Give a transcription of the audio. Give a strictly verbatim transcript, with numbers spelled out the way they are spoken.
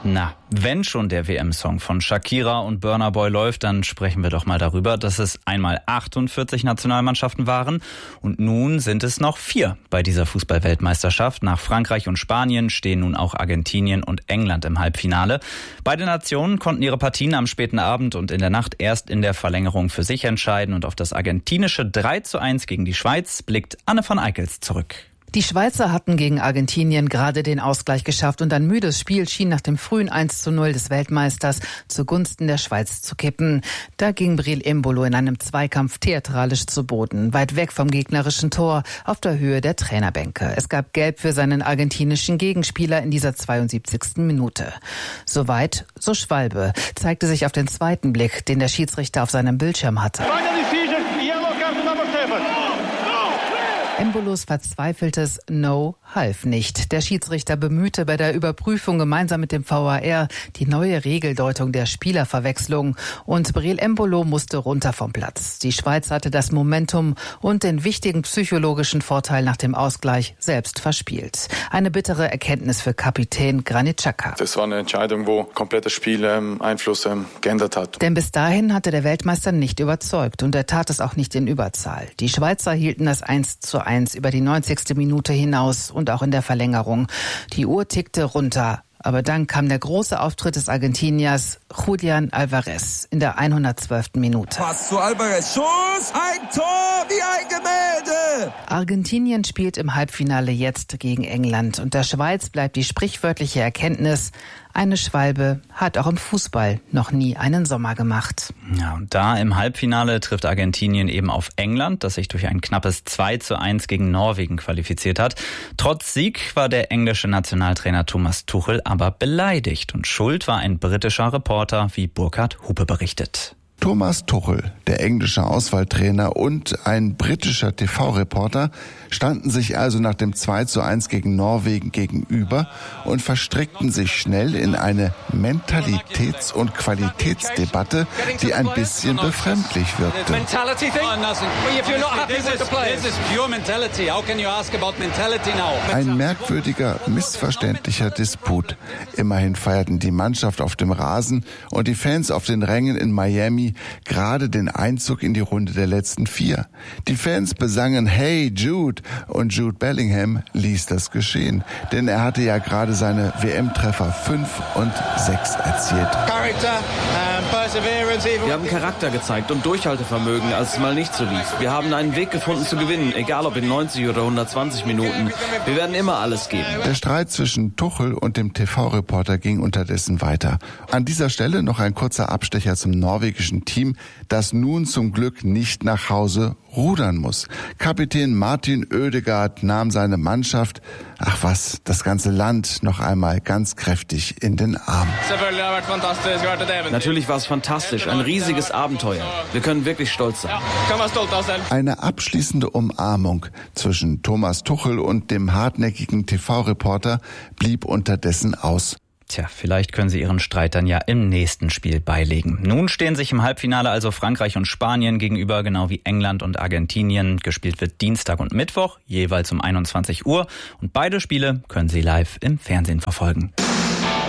Na, wenn schon der W M-Song von Shakira und Burna Boy läuft, dann sprechen wir doch mal darüber, dass es einmal achtundvierzig Nationalmannschaften waren und nun sind es noch vier bei dieser Fußball-Weltmeisterschaft. Nach Frankreich und Spanien stehen nun auch Argentinien und England im Halbfinale. Beide Nationen konnten ihre Partien am späten Abend und in der Nacht erst in der Verlängerung für sich entscheiden und auf das argentinische drei zu eins gegen die Schweiz blickt Anne van Eickels zurück. Die Schweizer hatten gegen Argentinien gerade den Ausgleich geschafft und ein müdes Spiel schien nach dem frühen eins zu null des Weltmeisters zugunsten der Schweiz zu kippen. Da ging Breel Embolo in einem Zweikampf theatralisch zu Boden, weit weg vom gegnerischen Tor, auf der Höhe der Trainerbänke. Es gab Gelb für seinen argentinischen Gegenspieler in dieser zweiundsiebzigsten Minute. Soweit, so Schwalbe, zeigte sich auf den zweiten Blick, den der Schiedsrichter auf seinem Bildschirm hatte. Embolos verzweifeltes No half nicht. Der Schiedsrichter bemühte bei der Überprüfung gemeinsam mit dem V A R die neue Regeldeutung der Spielerverwechslung und Breel Embolo musste runter vom Platz. Die Schweiz hatte das Momentum und den wichtigen psychologischen Vorteil nach dem Ausgleich selbst verspielt. Eine bittere Erkenntnis für Kapitän Granit Xhaka. Das war eine Entscheidung, wo komplett das Spiel ähm, Einfluss ähm, geändert hat. Denn bis dahin hatte der Weltmeister nicht überzeugt und er tat es auch nicht in Überzahl. Die Schweizer hielten das eins zu eins über die neunzigste Minute hinaus und auch in der Verlängerung. Die Uhr tickte runter. Aber dann kam der große Auftritt des Argentiniers Julián Álvarez in der hundertzwölften Minute. Pass zu Álvarez, Schuss, ein Tor, wie ein Gemälde! Argentinien spielt im Halbfinale jetzt gegen England und der Schweiz bleibt die sprichwörtliche Erkenntnis, eine Schwalbe hat auch im Fußball noch nie einen Sommer gemacht. Ja, und da im Halbfinale trifft Argentinien eben auf England, das sich durch ein knappes zwei zu eins gegen Norwegen qualifiziert hat. Trotz Sieg war der englische Nationaltrainer Thomas Tuchel aber beleidigt und schuld war ein britischer Reporter, wie Burkhard Hupe berichtet. Thomas Tuchel, der englische Auswahltrainer und ein britischer T V-Reporter standen sich also nach dem zwei zu eins gegen Norwegen gegenüber und verstrickten sich schnell in eine Mentalitäts- und Qualitätsdebatte, die ein bisschen befremdlich wirkte. Ein merkwürdiger, missverständlicher Disput. Immerhin feierten die Mannschaft auf dem Rasen und die Fans auf den Rängen in Miami gerade den Einzug in die Runde der letzten vier. Die Fans besangen Hey Jude und Jude Bellingham ließ das geschehen, denn er hatte ja gerade seine W M-Treffer fünf und sechs erzielt. Wir haben Charakter gezeigt und Durchhaltevermögen, als es mal nicht so lief. Wir haben einen Weg gefunden zu gewinnen, egal ob in neunzig oder hundertzwanzig Minuten. Wir werden immer alles geben. Der Streit zwischen Tuchel und dem T V-Reporter ging unterdessen weiter. An dieser Stelle noch ein kurzer Abstecher zum norwegischen Team, das nun zum Glück nicht nach Hause rudern muss. Kapitän Martin Ødegaard nahm seine Mannschaft, ach was, das ganze Land noch einmal ganz kräftig in den Arm. Natürlich war es fantastisch, ein riesiges Abenteuer. Wir können wirklich stolz sein. Eine abschließende Umarmung zwischen Thomas Tuchel und dem hartnäckigen T V-Reporter blieb unterdessen aus. Tja, vielleicht können sie ihren Streit dann ja im nächsten Spiel beilegen. Nun stehen sich im Halbfinale also Frankreich und Spanien gegenüber, genau wie England und Argentinien. Gespielt wird Dienstag und Mittwoch, jeweils um einundzwanzig Uhr. Und beide Spiele können Sie live im Fernsehen verfolgen.